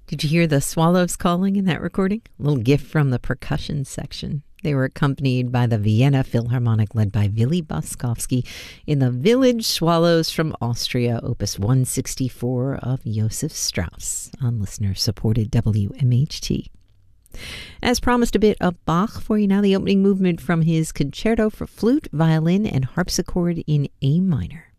Did you hear the swallows calling in that recording? A little gift from the percussion section. They were accompanied by the Vienna Philharmonic led by Willy Boskowski in the Village Swallows from Austria, opus 164 of Joseph Strauss on listener-supported WMHT. As promised, a bit of Bach for you now, the opening movement from his Concerto for Flute, Violin, and Harpsichord in A minor.